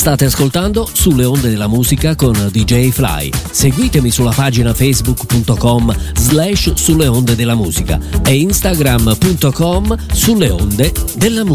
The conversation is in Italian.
State ascoltando Sulle Onde della Musica con DJ Fly. Seguitemi sulla pagina facebook.com/Sulle Onde della Musica e instagram.com Sulle Onde della Musica.